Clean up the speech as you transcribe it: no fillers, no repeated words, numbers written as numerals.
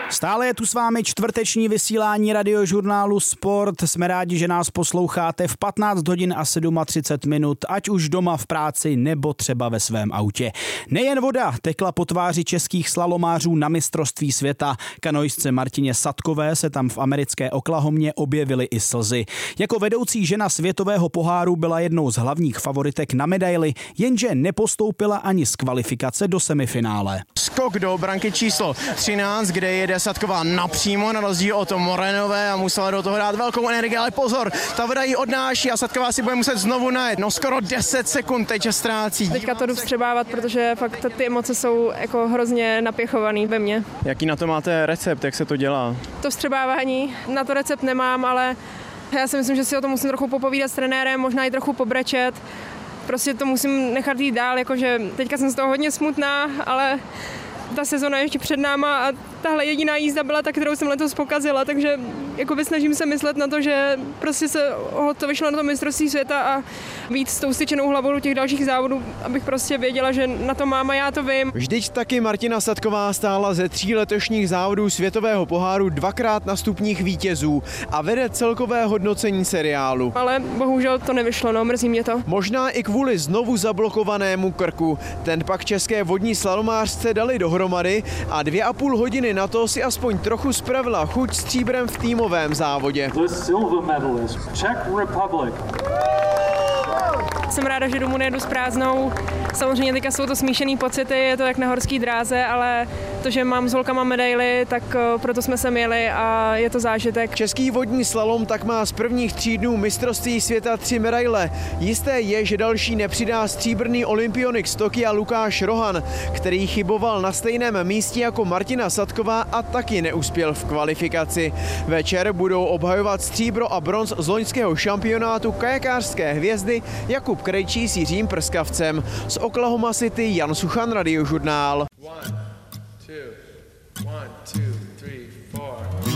Stále je tu s vámi čtvrteční vysílání radiožurnálu Sport. Jsme rádi, že nás posloucháte v 15 hodin a 37 minut, ať už doma v práci nebo třeba ve svém autě. Nejen voda tekla po tváři českých slalomářů na mistrovství světa. Kanoistce Martině Sadkové se tam v americké Oklahomě objevily i slzy. Jako vedoucí žena světového poháru byla jednou z hlavních favoritek na medaili, jenže nepostoupila ani z kvalifikace do semifinále. Skok do branky číslo 13, kde jede Sadková napřímo na rozdíl od Morenové a musela do toho dát velkou energii, ale pozor, ta voda ji odnáší a Sadková si bude muset znovu najet. No skoro 10 sekund teď ztrácí. Teďka to jdu vstřebávat, protože fakt ty emoce jsou jako hrozně napěchovaný ve mně. Jaký na to máte recept, jak se to dělá? To vstřebávání, na to recept nemám, ale já si myslím, že si o tom musím trochu popovídat s trenérem, možná i trochu pobrečet. Prostě to musím nechat jít dál, jakože teďka jsem z toho hodně smutná, ale ta sezona je ještě před náma a tahle jediná jízda byla ta, kterou jsem letos pokazila, takže jakoby snažím se myslet na to, že prostě se to vyšlo na to mistrovství světa a víc s tou styčenou hlavou do těch dalších závodů, abych prostě věděla, že na to mám a já to vím. Vždyť taky Martina Sadková stála ze 3 letošních závodů světového poháru 2krát na stupních vítězů a vede celkové hodnocení seriálu. Ale bohužel to nevyšlo, no, mrzí mě to. Možná i kvůli znovu zablokovanému krku. Ten pak české vodní slalomářce dali dohromady a 2,5 hodiny na to si aspoň trochu spravila chuť stříbrem v týmovém závodě. Jsem ráda, že domů nejedu s prázdnou. Samozřejmě teďka jsou to smíšený pocity, je to jak na horský dráze, ale to, že mám s holkama medaily, tak proto jsme sem jeli a je to zážitek. Český vodní slalom tak má z prvních 3 dnů mistrovství světa 3 medaile. Jisté je, že další nepřidá stříbrný olympionik z Tokia Lukáš Rohan, který chyboval na stejném místě jako Martina Sadková a taky neuspěl v kvalifikaci. Večer budou obhajovat stříbro a bronz z loňského šampionátu kajakářské hvězdy Jakub Krejčí s Jiřím Prskavcem. Z Oklahoma City Jan Suchan, Radiožurnál. 1, 2, 1, 2, 3, 4